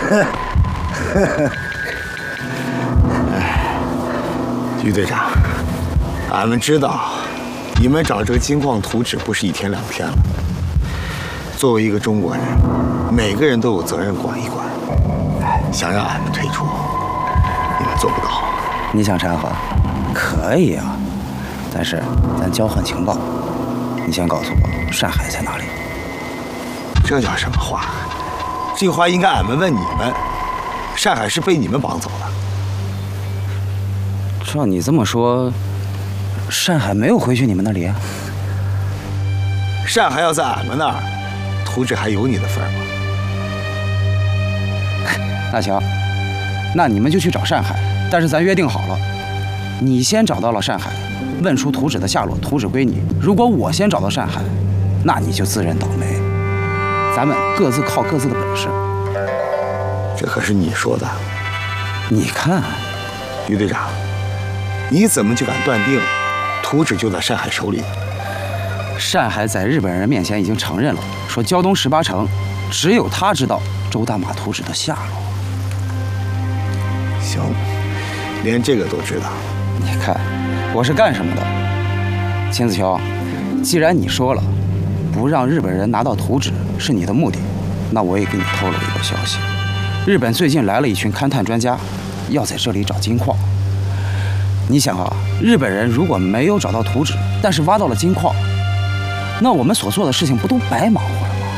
于队长，俺们知道你们找这个金矿图纸不是一天两天了。作为一个中国人，每个人都有责任管一管。想让俺们退出，你们做不到。 你想掺和？可以啊，但是咱交换情报。你先告诉我善海在哪里。 这叫什么话？这话应该俺们问你们。善海是被你们绑走的。 照你这么说，善海没有回去你们那里啊？ 善海要在俺们那儿，图纸还有你的份吗？ 那行，那你们就去找善海，但是咱约定好了，你先找到了善海，问出图纸的下落，图纸归你。如果我先找到善海，那你就自认倒霉。咱们各自靠各自的本事。 这可是你说的。 你看， 于队长，你怎么就敢断定图纸就在善海手里？ 善海在日本人面前已经承认了，说胶东18城只有他知道周大马图纸的下落。 行，连这个都知道。 你看，我是干什么的？秦子秋，既然你说了，不让日本人拿到图纸是你的目的，那我也给你透露一个消息：日本最近来了一群勘探专家，要在这里找金矿。你想啊，日本人如果没有找到图纸，但是挖到了金矿，那我们所做的事情不都白忙活了吗？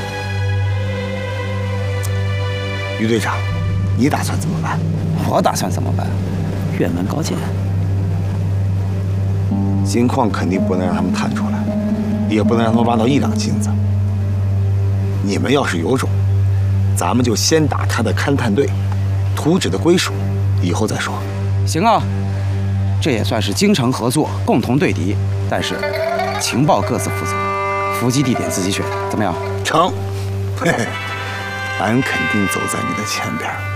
于队长，你打算怎么办？ 我打算怎么办？愿闻高见。 金矿肯定不能让他们探出来，也不能让他们挖到1两金子。你们要是有种，咱们就先打他的勘探队，图纸的归属以后再说。 行啊，这也算是京城合作，共同对敌。但是情报各自负责，伏击地点自己选，怎么样？ 成，嘿嘿，俺肯定走在你的前边。